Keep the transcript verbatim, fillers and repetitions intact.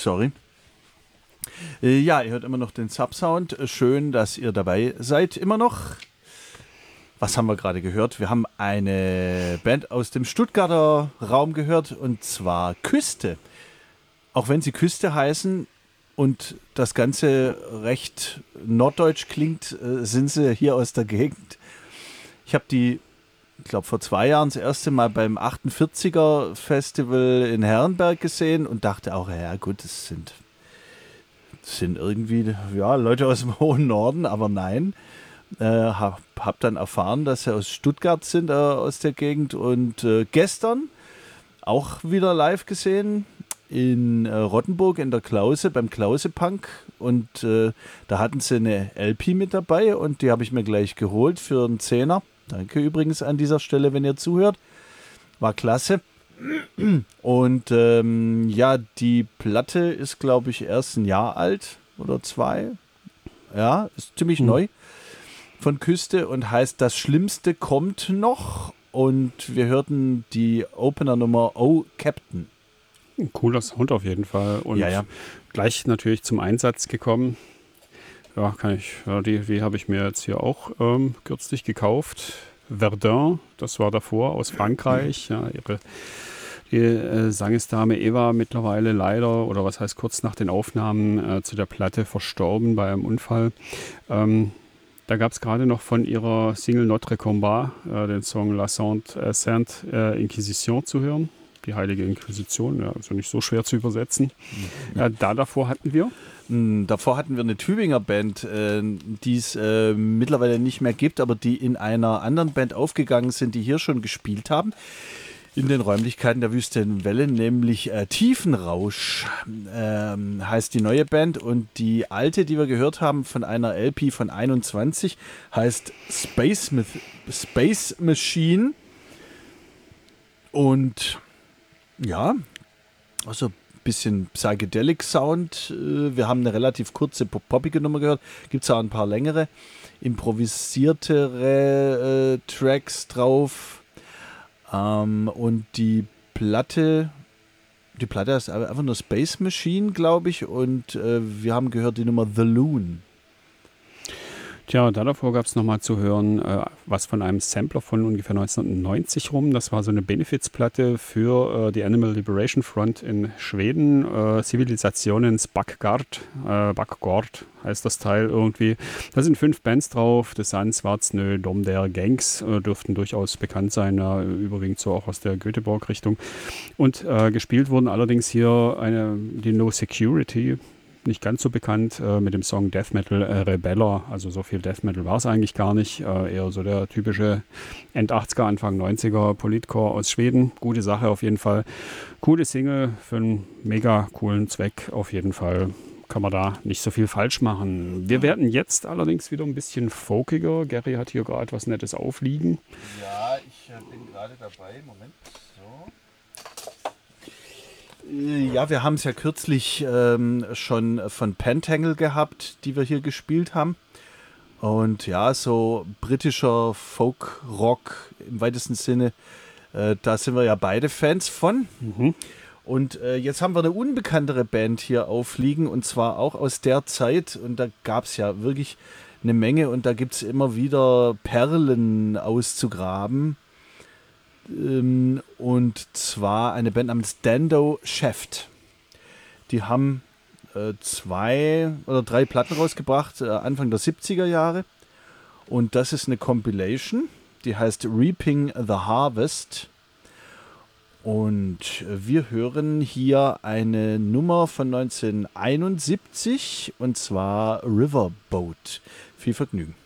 sorry. Äh, ja, ihr hört immer noch den Subsound. Schön, dass ihr dabei seid. Immer noch. Was haben wir gerade gehört? Wir haben eine Band aus dem Stuttgarter Raum gehört, und zwar Küste. Auch wenn sie Küste heißen und das Ganze recht norddeutsch klingt, äh, sind sie hier aus der Gegend. Ich habe die, ich glaube, vor zwei Jahren das erste Mal beim achtundvierziger Festival in Herrenberg gesehen und dachte auch, ja gut, das sind, das sind irgendwie ja, Leute aus dem hohen Norden, aber nein. Äh, hab, hab dann erfahren, dass sie aus Stuttgart sind, äh, aus der Gegend, und äh, gestern auch wieder live gesehen in äh, Rottenburg in der Klause, beim Klause Punk, und äh, da hatten sie eine L P mit dabei und die habe ich mir gleich geholt für einen Zehner. Danke übrigens an dieser Stelle, wenn ihr zuhört. War klasse. Und ähm, ja, die Platte ist, glaube ich, erst ein Jahr alt oder zwei. Ja, ist ziemlich mhm. neu. Von Küste und heißt Das Schlimmste kommt noch, und wir hörten die Opener-Nummer Oh Captain. Ein cooler Sound auf jeden Fall und ja, ja. gleich natürlich zum Einsatz gekommen. Ja, kann ich, ja, die, die habe ich mir jetzt hier auch ähm, kürzlich gekauft. Verdun, das war davor aus Frankreich. Ja, ihre die äh, Sangesdame Eva mittlerweile leider, oder was heißt kurz nach den Aufnahmen äh, zu der Platte verstorben bei einem Unfall. Ähm, Da gab es gerade noch von ihrer Single Notre Combat äh, den Song La Sainte, äh, Sainte äh, Inquisition zu hören. Die Heilige Inquisition, ja, also nicht so schwer zu übersetzen. Mhm. Ja, da davor hatten wir? Mhm, davor hatten wir eine Tübinger Band, äh, die es äh, mittlerweile nicht mehr gibt, aber die in einer anderen Band aufgegangen sind, die hier schon gespielt haben. In den Räumlichkeiten der Wüstenwelle, nämlich äh, Tiefenrausch ähm, heißt die neue Band, und die alte, die wir gehört haben von einer L P von einundzwanzig, heißt Space, Myth- Space Machine. Und ja, also ein bisschen Psychedelic Sound. Wir haben eine relativ kurze poppige Nummer gehört, gibt es auch ein paar längere, improvisiertere äh, Tracks drauf. Um, und die Platte, die Platte ist einfach nur Space Machine, glaube ich, und äh, wir haben gehört die Nummer The Loon. Tja, da davor gab es nochmal zu hören, äh, was von einem Sampler von ungefähr neunzehnhundertneunzig rum. Das war so eine Benefizplatte für äh, die Animal Liberation Front in Schweden. Äh, Zivilisationens Backgard, äh, Backgård heißt das Teil irgendwie. Da sind fünf Bands drauf. The Sun, Svartsnö, Dom der Gangs äh, dürften durchaus bekannt sein, äh, überwiegend so auch aus der Göteborg-Richtung. Und äh, gespielt wurden allerdings hier eine, die No Security, nicht ganz so bekannt, äh, mit dem Song Death Metal äh, Rebeller. Also so viel Death Metal war es eigentlich gar nicht. Äh, eher so der typische End achtziger, Anfang neunziger Politcore aus Schweden. Gute Sache auf jeden Fall. Coole Single für einen mega coolen Zweck auf jeden Fall. Kann man da nicht so viel falsch machen. Wir werden jetzt allerdings wieder ein bisschen folkiger. Gary hat hier gerade was Nettes aufliegen. Ja, ich äh, bin gerade dabei. Moment. So. Ja, wir haben es ja kürzlich ähm, schon von Pentangle gehabt, die wir hier gespielt haben. Und ja, so britischer Folk-Rock im weitesten Sinne, äh, da sind wir ja beide Fans von. Mhm. Und äh, jetzt haben wir eine unbekanntere Band hier aufliegen, und zwar auch aus der Zeit. Und da gab es ja wirklich eine Menge, und da gibt es immer wieder Perlen auszugraben. Und zwar eine Band namens Dando Shaft. Die haben äh, zwei oder drei Platten rausgebracht, äh, Anfang der siebziger Jahre. Und das ist eine Compilation, die heißt Reaping the Harvest. Und wir hören hier eine Nummer von neunzehnhunderteinundsiebzig, und zwar Riverboat. Viel Vergnügen.